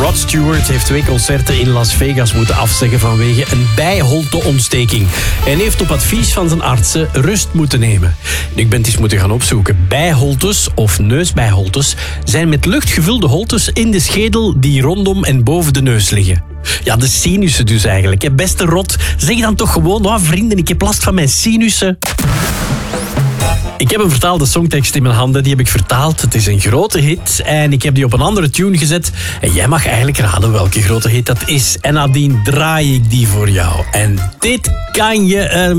Rod Stewart heeft 2 concerten in Las Vegas moeten afzeggen vanwege een bijholteontsteking. En heeft op advies van zijn artsen rust moeten nemen. Ik ben het eens moeten gaan opzoeken. Bijholtes of neusbijholtes zijn met lucht gevulde holtes in de schedel die rondom en boven de neus liggen. Ja, de sinussen dus eigenlijk. Beste Rod, zeg dan toch gewoon, vrienden, ik heb last van mijn sinussen. Ik heb een vertaalde songtekst in mijn handen, die heb ik vertaald. Het is een grote hit en ik heb die op een andere tune gezet. En jij mag eigenlijk raden welke grote hit dat is. En nadien draai ik die voor jou. En dit kan je